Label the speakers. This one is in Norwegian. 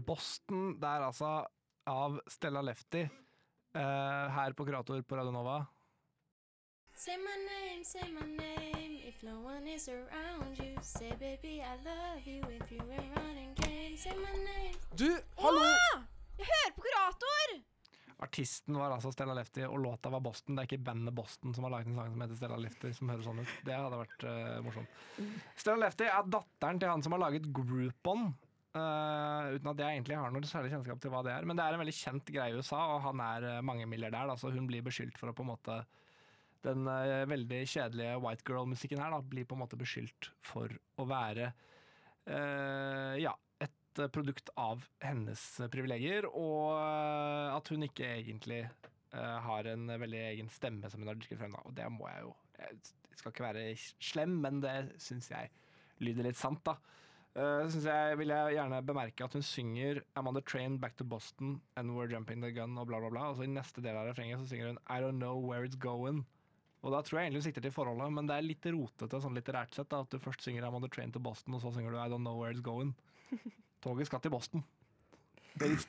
Speaker 1: Boston, det er altså av Stella Lefty, her på Kreator på Radio Nova.
Speaker 2: Say my name, if no one is around you. Say baby I love you if you ain't running game. Say my name.
Speaker 3: Du, hallo!
Speaker 4: Jeg hører på Kurator!
Speaker 1: Artisten var altså Stella Lefty, og låta var Boston. Det er ikke bandet Boston som har laget en sang som heter Stella Lefty, som høres sånn ut. Det hadde vært morsomt. Stella Lefty er datteren til han som har laget Groupon, uten at jeg egentlig har noe særlig kjennskap til hva det er. Men det er en veldig kjent greie i USA, og han er mangemilliardær, da, så hun blir beskyldt for å på en måte den veldig kjedelige white girl-musikken her da, blir på en måte beskyldt for å være et produkt av hennes privilegier, og at hun ikke egentlig har en veldig egen stemme som hun har dyrket frem da. Og det må jeg skal ikke være slem, men det synes jeg lyder litt sant da. Vil jeg gjerne bemerke at hun synger I'm on the train back to Boston and we're jumping the gun og bla bla bla, og så i neste del av refrenget så synger hun I don't know where it's going. Og da tror jeg egentlig hun sikter til forholdet, men det er litt rotete sånn litterært sett da, at du først synger I'm on the train to Boston, og så synger du I don't know where it's going. Toget skal til Boston.